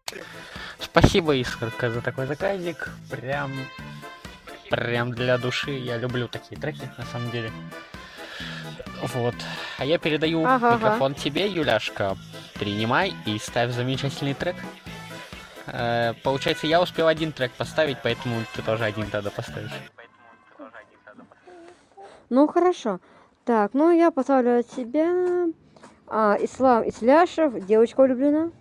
Спасибо, Искорка, за такой заказик. Прям для души. Я люблю такие треки, на самом деле. Вот. А я передаю Ага-ага. микрофон тебе, Юляшка. Принимай и ставь замечательный трек. Получается, я успел один трек поставить, поэтому ты тоже один тогда поставишь. Ну, хорошо. Так, ну я поставлю от себя Ислам Исляшев, девочка влюблена.